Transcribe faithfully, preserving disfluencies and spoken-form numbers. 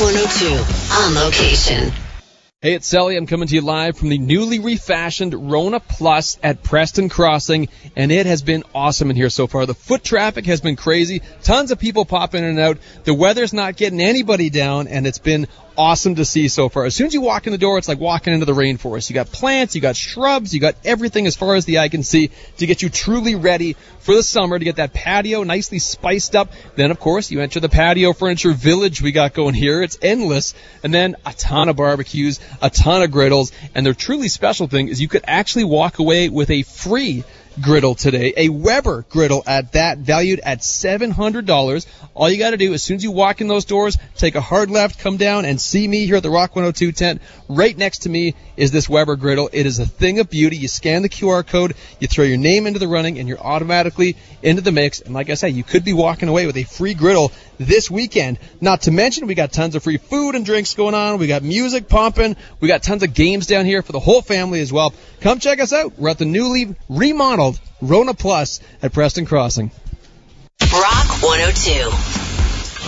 one oh two on location. Hey, it's Sally. I'm coming to you live from the newly refashioned Rona Plus at Preston Crossing, and it has been awesome in here so far. The foot traffic has been crazy. Tons of people pop in and out. The weather's not getting anybody down, and it's been awesome to see so far. As soon as you walk in the door, it's like walking into the rainforest. You got plants, you got shrubs, you got everything as far as the eye can see to get you truly ready for the summer, to get that patio nicely spiced up. Then, of course, you enter the patio furniture village we got going here. It's endless. And then a ton of barbecues, a ton of griddles, and the truly special thing is you could actually walk away with a free griddle today, a Weber griddle at that, valued at seven hundred dollars. All you got to do, as soon as you walk in those doors, take a hard left, come down, and see me here at the Rock one oh two tent. Right next to me is this Weber griddle. It is a thing of beauty. You scan the Q R code, you throw your name into the running, and you're automatically into the mix. And like I said, you could be walking away with a free griddle this weekend. Not to mention, we got tons of free food and drinks going on. We got music pumping. We got tons of games down here for the whole family as well. Come check us out. We're at the newly remodeled Rona Plus at Preston Crossing. Rock one oh two.